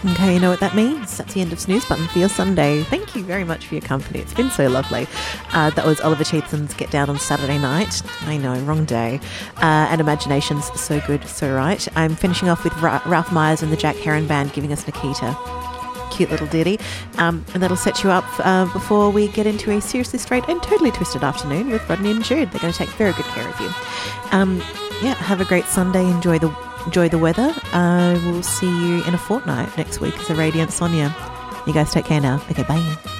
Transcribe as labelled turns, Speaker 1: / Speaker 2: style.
Speaker 1: Okay, you know what that means? That's the end of Snooze Button for your Sunday. Thank you very much for your company. It's been so lovely. That was Oliver Cheatham's Get Down on Saturday Night. I know, wrong day. And Imagination's So Good, So Right. I'm finishing off with Ralph Myers and the Jack Heron Band giving us Nikita. Cute little ditty. And that'll set you up before we get into a seriously straight and totally twisted afternoon with Rodney and Jude. They're going to take very good care of you. Yeah, have a great Sunday. Enjoy the weather. We'll see you in a fortnight next week as a Radiant Sonia. You guys take care now. Okay, bye.